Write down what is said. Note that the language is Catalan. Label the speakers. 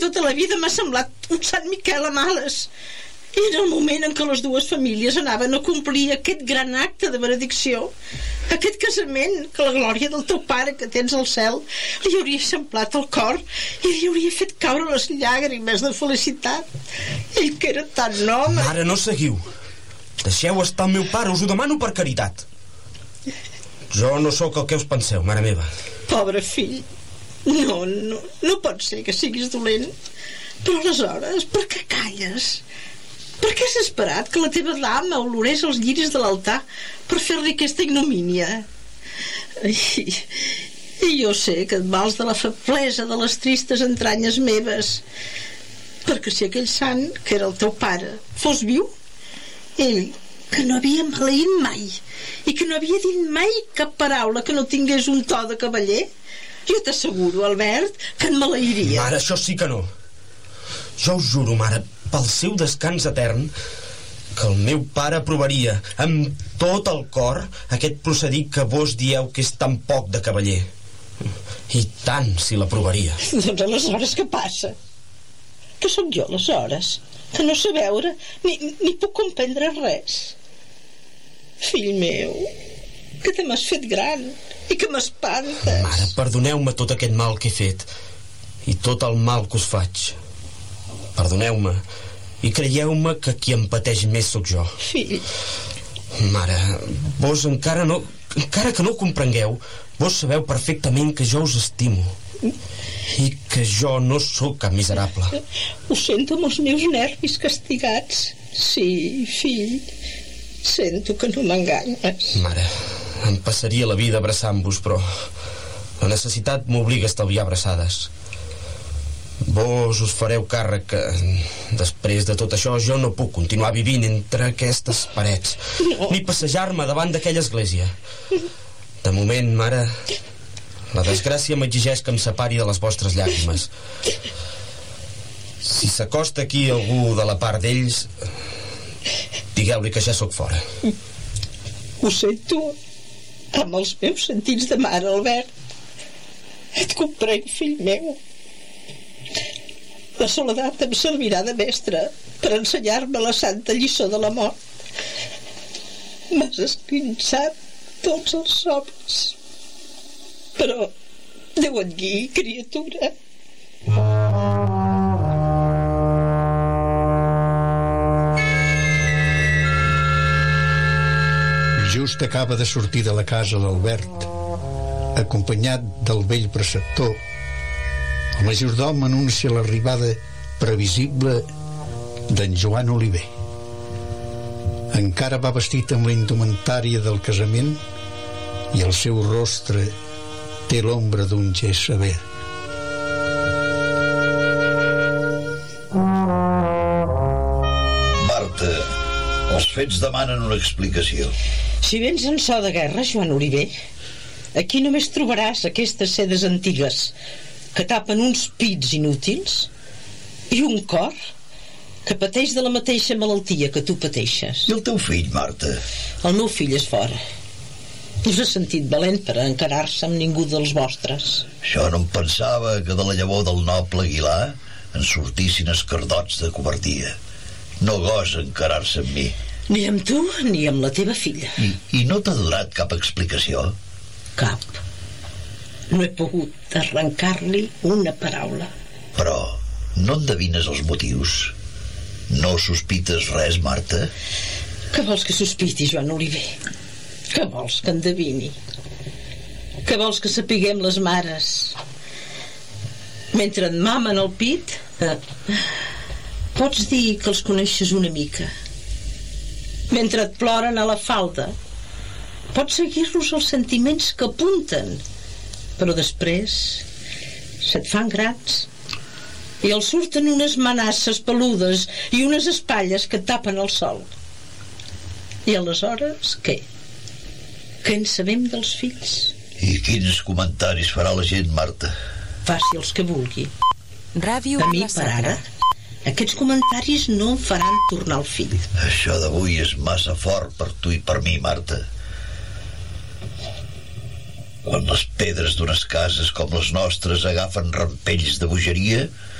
Speaker 1: tota la vida m'ha semblat un Sant Miquel a males. I en el moment en què les dues famílies anaven a complir aquest gran acte de benedicció, aquest casament que la glòria del teu pare que tens al cel li hauria eixamplat el cor i li hauria fet caure les llàgrimes de felicitat. Ell que era tan home.
Speaker 2: Mare, no seguiu. Deixeu estar el meu pare, us ho demano per caritat. Jo no sóc el que us penseu, mare meva.
Speaker 1: Pobre fill. No pot ser que siguis dolent. Però aleshores, per què calles? Per què has esperat que la teva dama olorés els lliris de l'altar per fer-li aquesta ignomínia? I jo sé que et vals de la feblesa de les tristes entranyes meves, perquè si aquell sant, que era el teu pare, fos viu, ell, que no havia maleït mai i que no havia dit mai cap paraula que no tingués un to de cavaller, jo t'asseguro, Albert, que et maleïria.
Speaker 2: Mare, això sí que no. Jo us juro, mare, pel seu descans etern, que el meu pare aprovaria amb tot el cor aquest procedit que vos dieu que és tan poc de cavaller. I tant si l'aprovaria.
Speaker 1: Doncs aleshores què passa? Que sóc jo aleshores, que no sé veure ni puc comprendre res. Fill meu, que te m'has fet gran i que m'espantes.
Speaker 2: Mare, perdoneu-me tot aquest mal que he fet i tot el mal que us faig. Perdoneu-me i creieu-me que qui em pateix més sóc jo.
Speaker 1: Fill.
Speaker 2: Mare, vos encara que no ho comprengueu, vos sabeu perfectament que jo us estimo i que jo no sóc cap miserable.
Speaker 1: Ho sento amb els meus nervis castigats. Sí, fill, sento que no m'enganyes.
Speaker 2: Mare, em passaria la vida abraçant-vos, però la necessitat m'obliga a estalviar abraçades. Vos us fareu càrrec que després de tot això jo no puc continuar vivint entre aquestes parets, ni passejar-me davant d'aquella església. De moment, mare, la desgràcia m'exigeix que em separi de les vostres llàgrimes. Si s'acosta aquí algú de la part d'ells, digueu-li que ja sóc fora.
Speaker 1: Ho sento amb els meus sentits de mare, Albert. Et comprenc, fill meu. La soledat em servirà de mestre per ensenyar-me la santa lliçó de la mort. M'has esquinçat tots els somnis, però Déu et guiï, criatura.
Speaker 3: Just acaba de sortir de la casa l'Albert, acompanyat del vell preceptor. El majordom anuncia l'arribada previsible d'en Joan Oliver. Encara va vestit amb la indumentària del casament i el seu rostre té l'ombra d'un gest sever.
Speaker 4: Marta, els fets demanen una explicació.
Speaker 1: Si vens en so de guerra, Joan Oliver, aquí només trobaràs aquestes sedes antigues que tapen uns pits inútils i un cor que pateix de la mateixa malaltia que tu pateixes.
Speaker 4: I el teu fill, Marta?
Speaker 1: El meu fill és fora. No s'ha sentit valent per encarar-se amb ningú dels vostres.
Speaker 4: Jo no em pensava que de la llavor del noble Aguilar en sortissin escardots de covardia. No gosa encarar-se amb mi.
Speaker 1: Ni amb tu ni amb la teva filla.
Speaker 4: I no t'ha donat cap explicació?
Speaker 1: Cap. No he pogut arrencar-li una paraula.
Speaker 4: Però no endevines els motius? No sospites res, Marta?
Speaker 1: Què vols que sospiti, Joan Oliver? Què vols que endevini? Què vols que sapiguem les mares? Mentre et mamen el pit, pots dir que els coneixes una mica. Mentre et ploren a la falda, pots seguir-los els sentiments que apunten, però després se't fan grans i els surten unes manasses peludes i unes espatlles que et tapen el sol. I aleshores, què? Què en sabem dels fills?
Speaker 4: I quins comentaris farà la gent, Marta?
Speaker 1: Faci els que vulgui.
Speaker 5: Ràdio
Speaker 1: A mi, per ara, aquests comentaris no em faran tornar el fill.
Speaker 4: Això d'avui és massa fort per tu i per mi, Marta. Quan les pedres d'unes cases com les nostres agafen rampells de bogeria,